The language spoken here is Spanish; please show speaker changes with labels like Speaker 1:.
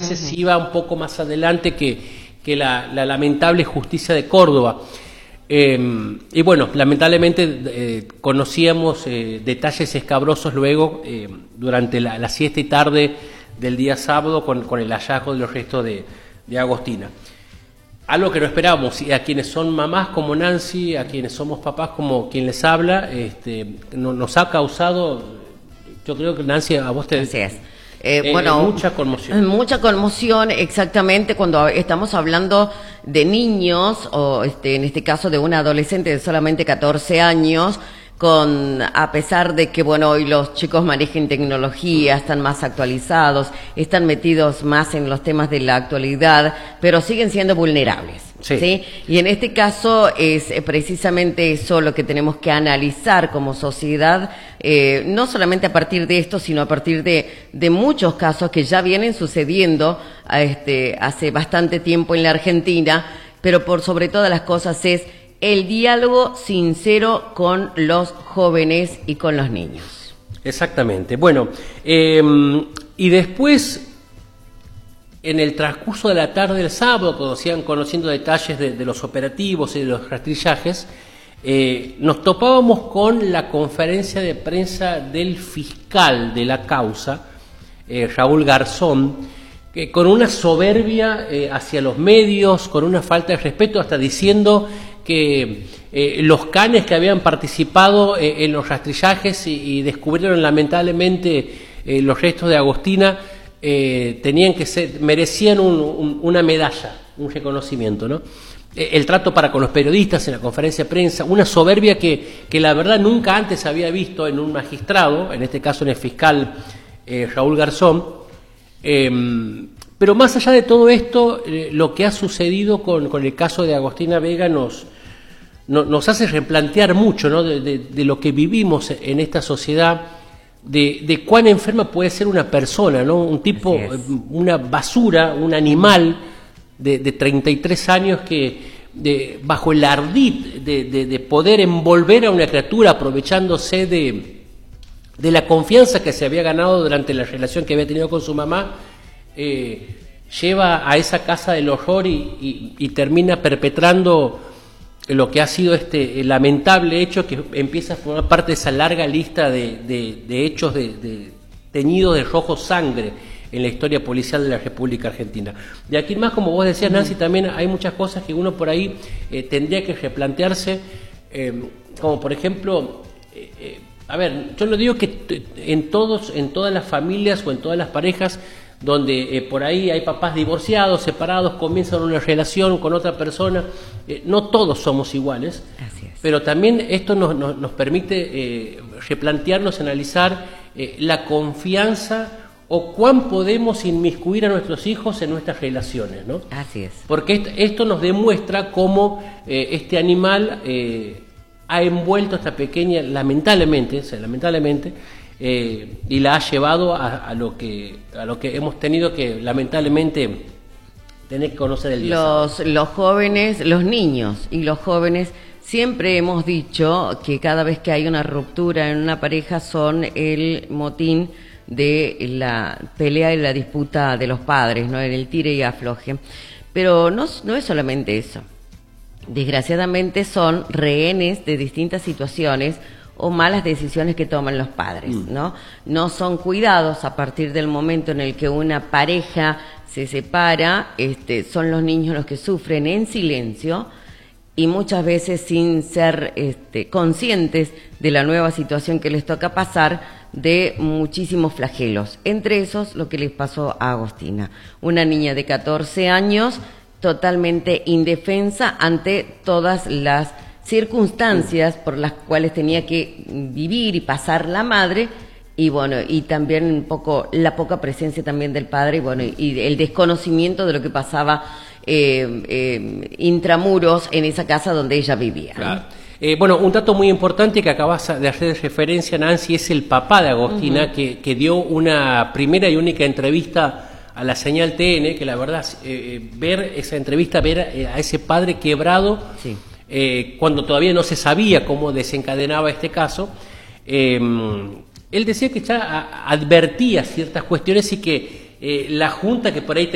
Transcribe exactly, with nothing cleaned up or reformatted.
Speaker 1: veces iba un poco más adelante que, que la, la lamentable justicia de Córdoba. Eh, y bueno, lamentablemente eh, conocíamos eh, detalles escabrosos luego eh, durante la, la siesta y tarde del día sábado con, con el hallazgo de los restos de, de Agostina. Algo que no esperábamos, y a quienes son mamás como Nancy, a quienes somos papás como quien les habla, este, no, nos ha causado, yo creo que Nancy, a vos te...
Speaker 2: Así es. Eh,
Speaker 1: eh,
Speaker 2: bueno,
Speaker 1: mucha conmoción.
Speaker 2: Mucha conmoción, exactamente, cuando estamos hablando de niños, o este, en este caso de una adolescente de solamente catorce años, con, a pesar de que, bueno, hoy los chicos manejen tecnología, están más actualizados, están metidos más en los temas de la actualidad, pero siguen siendo vulnerables.
Speaker 1: Sí.
Speaker 2: ¿Sí? Y en este caso es precisamente eso lo que tenemos que analizar como sociedad, eh, no solamente a partir de esto, sino a partir de, de muchos casos que ya vienen sucediendo a este, hace bastante tiempo en la Argentina, pero por sobre todas las cosas es el diálogo sincero con los jóvenes y con los niños.
Speaker 1: Exactamente. Bueno, eh, y después, en el transcurso de la tarde del sábado, cuando sigan conociendo detalles de, de los operativos y de los rastrillajes, eh, nos topábamos con la conferencia de prensa del fiscal de la causa, eh, Raúl Garzón, que con una soberbia eh, hacia los medios, con una falta de respeto, hasta diciendo que eh, los canes que habían participado eh, en los rastrillajes y, y descubrieron lamentablemente eh, los restos de Agostina eh, tenían que ser, merecían un, un, una medalla, un reconocimiento, ¿no? Eh, el trato para con los periodistas en la conferencia de prensa, una soberbia que, que la verdad nunca antes había visto en un magistrado, en este caso en el fiscal eh, Raúl Garzón. Eh, pero más allá de todo esto, eh, lo que ha sucedido con, con el caso de Agostina Vega nos No, nos hace replantear mucho, ¿no? de, de, de lo que vivimos en esta sociedad, de, de cuán enferma puede ser una persona, ¿no? Un tipo, una basura, un animal de, de treinta y tres años que de, bajo el ardid de, de, de poder envolver a una criatura aprovechándose de, de la confianza que se había ganado durante la relación que había tenido con su mamá, eh, lleva a esa casa del horror y, y, y termina perpetrando lo que ha sido este lamentable hecho que empieza a formar parte de esa larga lista de, de, de hechos de, de teñidos de rojo sangre en la historia policial de la República Argentina. De aquí en más, como vos decías, Nancy, también hay muchas cosas que uno por ahí eh, tendría que replantearse, eh, como por ejemplo, eh, eh, a ver, yo no digo que en todos, en todas las familias o en todas las parejas donde eh, por ahí hay papás divorciados, separados, comienzan una relación con otra persona, eh, no todos somos iguales.
Speaker 2: Así es.
Speaker 1: Pero también esto nos, nos, nos permite eh, replantearnos, analizar eh, la confianza o cuán podemos inmiscuir a nuestros hijos en nuestras relaciones, ¿no?
Speaker 2: Así es.
Speaker 1: Porque esto, esto nos demuestra cómo eh, este animal eh, ha envuelto a esta pequeña, lamentablemente, o sea, lamentablemente, Eh, y la ha llevado a, a lo que a lo que hemos tenido que lamentablemente tener que conocer el día.
Speaker 2: Los, los jóvenes, los niños y los jóvenes siempre hemos dicho que cada vez que hay una ruptura en una pareja son el motín de la pelea y la disputa de los padres, ¿no? En el tire y afloje. Pero no, no es solamente eso. Desgraciadamente son rehenes de distintas situaciones o malas decisiones que toman los padres, ¿no? No son cuidados a partir del momento en el que una pareja se separa, este, son los niños los que sufren en silencio y muchas veces sin ser este, conscientes de la nueva situación que les toca pasar, de muchísimos flagelos. Entre esos, lo que les pasó a Agostina, una niña de catorce años totalmente indefensa ante todas las circunstancias por las cuales tenía que vivir y pasar la madre, y bueno, y también un poco la poca presencia también del padre, y bueno, y el desconocimiento de lo que pasaba eh, eh, intramuros en esa casa donde ella vivía.
Speaker 1: Claro. Eh, bueno, un dato muy importante que acabas de hacer referencia, Nancy, es el papá de Agostina, uh-huh. que, que dio una primera y única entrevista a la señal T N, que la verdad, eh, ver esa entrevista, ver a ese padre quebrado, sí. Eh, cuando todavía no se sabía cómo desencadenaba este caso, eh, él decía que ya advertía ciertas cuestiones y que eh, la Junta, que por ahí